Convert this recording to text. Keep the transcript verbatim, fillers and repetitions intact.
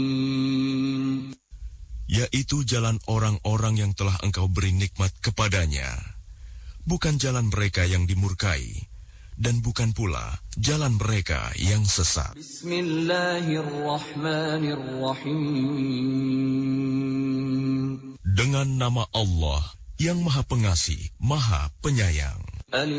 yaitu jalan orang-orang yang telah engkau beri nikmat kepadanya, bukan jalan mereka yang dimurkai, dan bukan pula jalan mereka yang sesat. Bismillahirrahmanirrahim. Dengan nama Allah yang Maha Pengasih, Maha Penyayang.